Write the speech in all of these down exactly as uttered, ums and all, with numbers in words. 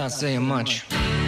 not saying much.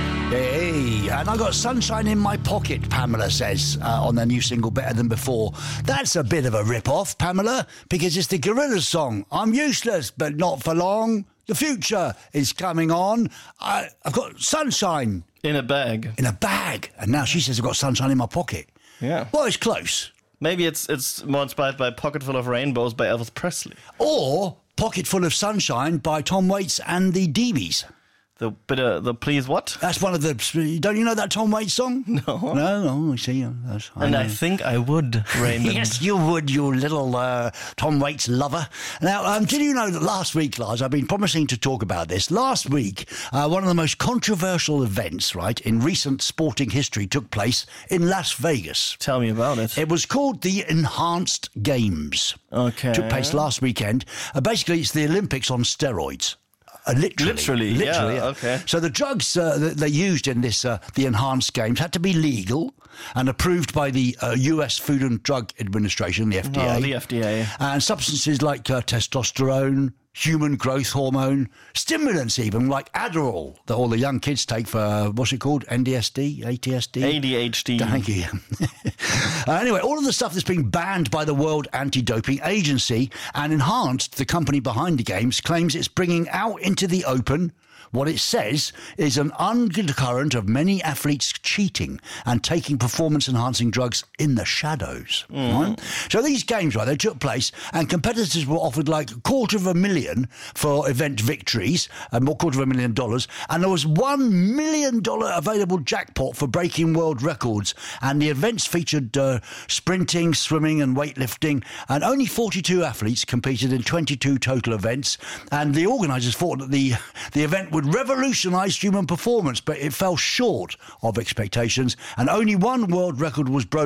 Hey, and I got Sunshine in My Pocket, Pamela says, uh, on their new single Better Than Before. That's a bit of a rip-off, Pamela, because it's the Gorillaz song. I'm useless, but not for long. The future is coming on. I, I've got sunshine. In a bag. In a bag. And now she says I've got sunshine in my pocket. Yeah. Well, it's close. Maybe it's it's more inspired by Pocket Full of Rainbows by Elvis Presley. Or Pocket Full of Sunshine by Tom Waits and the D Bs. The bit of the please what? That's one of the. Don't you know that Tom Waits song? No. No, no, I see. That's, I and know. I think I would, Raymond. Yes, you would, you little uh, Tom Waits lover. Now, um, did you know that last week, Lars, I've been promising to talk about this. Last week, uh, one of the most controversial events, right, in recent sporting history took place in Las Vegas. Tell me about it. It was called the Enhanced Games. Okay. Took place last weekend. Uh, basically, it's the Olympics on steroids. Uh, literally, Literally, literally, yeah, okay. So the drugs uh, that they used in this, uh, the enhanced games, had to be legal and approved by the uh, U S Food and Drug Administration, the F D A. Oh, the F D A. And substances like uh, testosterone, human growth hormone, stimulants even, like Adderall, that all the young kids take for, uh, what's it called, N D S D, A T S D? A D H D. Thank you. uh, anyway, all of the stuff that's been banned by the World Anti-Doping Agency and Enhanced, the company behind the games, claims it's bringing out into the open what it says is an undercurrent of many athletes cheating and taking performance-enhancing drugs in the shadows. Mm. Right? So these games, right, they took place and competitors were offered like a quarter of a million for event victories, a more quarter of a million dollars, and there was one million dollars available jackpot for breaking world records. And the events featured uh, sprinting, swimming and weightlifting, and only forty-two athletes competed in twenty-two total events. And the organisers thought that the, the event would revolutionise human performance, but it fell short of expectations, and only one world record was broken.